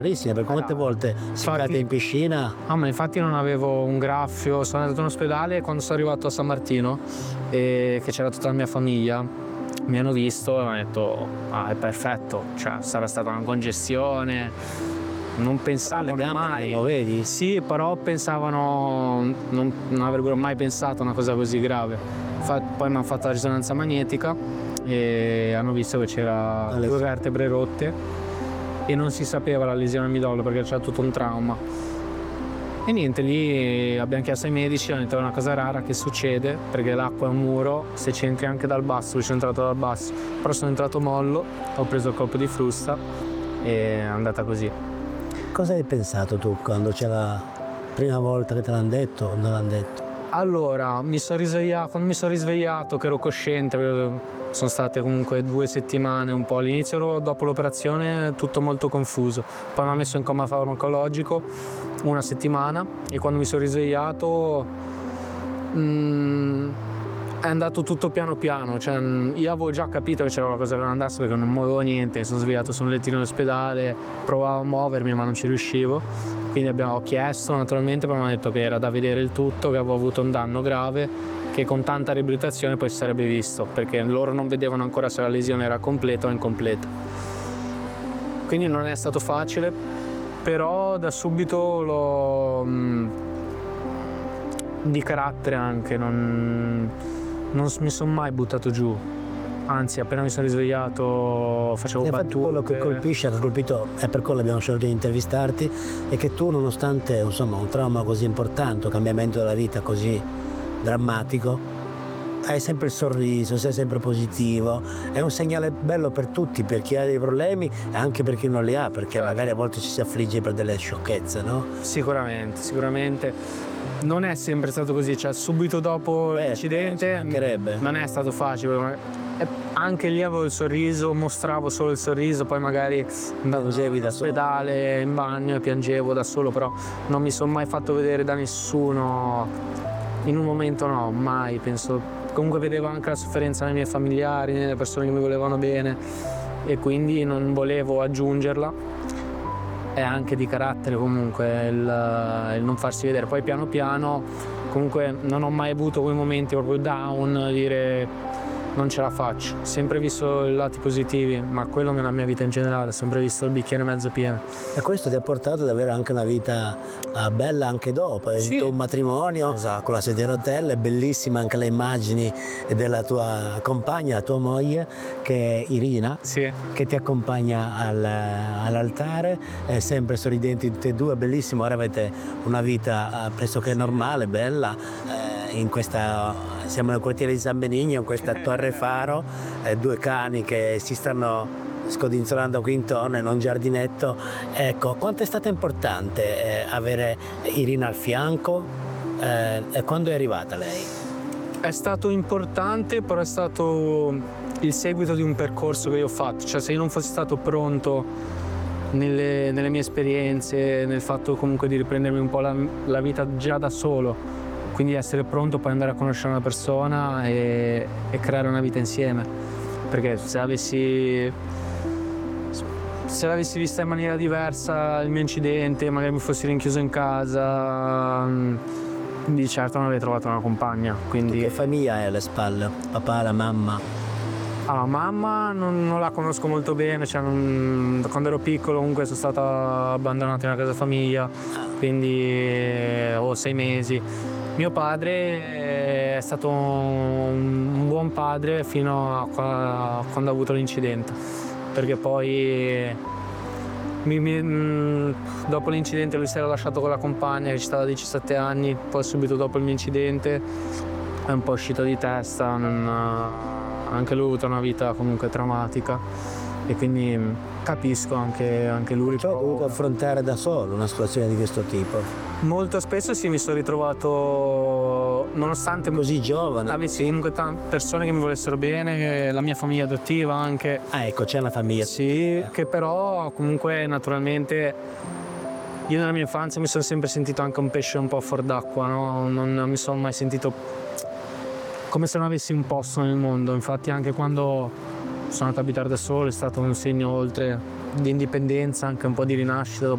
Carissima, per quante volte siete in piscina? Ma infatti non avevo un graffio, sono andato in ospedale e quando sono arrivato a San Martino e che c'era tutta la mia famiglia, mi hanno visto e mi hanno detto è perfetto, cioè sarà stata una congestione, non pensavo mai. Lo vedi? Sì, però pensavano, non avrebbero mai pensato a una cosa così grave. Poi mi hanno fatto la risonanza magnetica e hanno visto che c'era 2 vertebre rotte e non si sapeva la lesione al midollo perché c'era tutto un trauma. E niente, lì abbiamo chiesto ai medici, hanno detto è una cosa rara che succede perché l'acqua è un muro, se ci entri anche dal basso, io sono entrato dal basso, però sono entrato mollo, ho preso il colpo di frusta e è andata così. Cosa hai pensato tu quando c'è la prima volta che te l'hanno detto o non l'hanno detto? Allora, quando mi sono risvegliato che ero cosciente, sono state comunque 2 settimane un po', all'inizio ero, dopo l'operazione, tutto molto confuso, poi mi ha messo in coma farmacologico 1 settimana e quando mi sono risvegliato è andato tutto piano piano, cioè io avevo già capito che c'era qualcosa che non andasse perché non muovevo niente, mi sono svegliato su un lettino in ospedale, provavo a muovermi ma non ci riuscivo. Quindi abbiamo chiesto naturalmente, poi mi hanno detto che era da vedere il tutto, che avevo avuto un danno grave, che con tanta riabilitazione poi si sarebbe visto, perché loro non vedevano ancora se la lesione era completa o incompleta. Quindi non è stato facile, però da subito di carattere anche, non mi sono mai buttato giù. Anzi, appena mi sono risvegliato facevo battute. Quello che colpisce, ha colpito, è per quello abbiamo scelto di intervistarti, è che tu nonostante insomma un trauma così importante, un cambiamento della vita così drammatico, hai sempre il sorriso, sei sempre positivo, è un segnale bello per tutti, per chi ha dei problemi e anche per chi non li ha, perché magari a volte ci si affligge per delle sciocchezze, no? Sicuramente. Non è sempre stato così, cioè subito dopo l'incidente non è stato facile. Anche lì avevo il sorriso, mostravo solo il sorriso, poi magari andavo in ospedale, in bagno e piangevo da solo, però non mi sono mai fatto vedere da nessuno, in un momento no, mai, penso. Comunque vedevo anche la sofferenza nei miei familiari, nelle persone che mi volevano bene e quindi non volevo aggiungerla. È anche di carattere comunque il non farsi vedere, poi piano piano comunque non ho mai avuto quei momenti proprio down, dire non ce la faccio, sempre visto i lati positivi, ma quello nella mia vita in generale, sempre visto il bicchiere mezzo pieno. E questo ti ha portato ad avere anche una vita bella anche dopo, hai avuto un matrimonio con la sedia a rotelle, bellissima anche le immagini della tua compagna, la tua moglie, che è Irina, che ti accompagna all'altare, sempre sorridenti tutte e due, bellissimo, ora avete una vita pressoché normale, bella, siamo nel quartiere di San Benigno, in questa torre faro, 2 cani che si stanno scodinzolando qui intorno in un giardinetto. Ecco, quanto è stato importante avere Irina al fianco e quando è arrivata lei? È stato importante, però è stato il seguito di un percorso che io ho fatto, cioè se io non fossi stato pronto nelle mie esperienze, nel fatto comunque di riprendermi un po' la vita già da solo, quindi essere pronto poi andare a conoscere una persona e creare una vita insieme, perché se l'avessi vista in maniera diversa il mio incidente, magari mi fossi rinchiuso in casa, di certo non avrei trovato una compagna. Quindi... Che famiglia hai alle spalle? Papà, la mamma? La mamma non la conosco molto bene, cioè quando ero piccolo comunque sono stato abbandonato in una casa famiglia, quindi ho 6 mesi. Mio padre è stato un buon padre fino a quando ha avuto l'incidente, perché poi dopo l'incidente lui si era lasciato con la compagna che ci stava 17 anni, poi subito dopo il mio incidente è un po' uscito di testa, anche lui ha avuto una vita comunque traumatica e quindi capisco anche lui. Ho dovuto affrontare da solo una situazione di questo tipo. Molto spesso mi sono ritrovato, nonostante così giovane, avessi comunque tante persone che mi volessero bene, la mia famiglia adottiva anche. Ecco, c'è una famiglia. Sì, che però comunque naturalmente io nella mia infanzia mi sono sempre sentito anche un pesce un po' fuor d'acqua, no? Non mi sono mai sentito come se non avessi un posto nel mondo, infatti anche quando sono andato a abitare da solo è stato un segno oltre di indipendenza, anche un po' di rinascita dopo